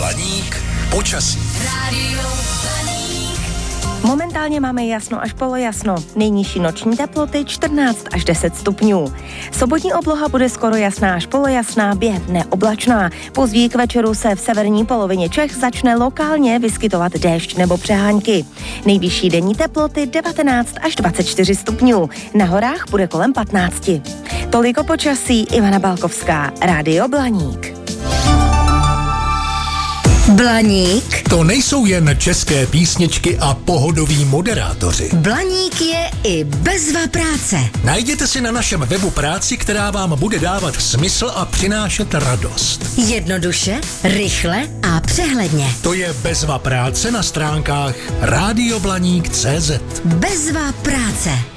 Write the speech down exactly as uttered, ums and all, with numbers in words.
Blaník počasí. Rádio Blaník. Momentálně máme jasno až polojasno. Nejnižší noční teploty čtrnáct až deset stupňů. Sobotní obloha bude skoro jasná až polojasná, během dne oblačná. Později k večeru se v severní polovině Čech začne lokálně vyskytovat déšť nebo přehánky. Nejvyšší denní teploty devatenáct až dvacet čtyři stupňů. Na horách bude kolem patnáct. Toliko počasí, Ivana Balkovská, Rádio Blaník. Blaník. To nejsou jen české písničky a pohodoví moderátoři. Blaník je i bezva práce. Najděte si na našem webu práci, která vám bude dávat smysl a přinášet radost. Jednoduše, rychle a přehledně. To je bezva práce na stránkách rádio blaník tečka cé zet. Bezva práce.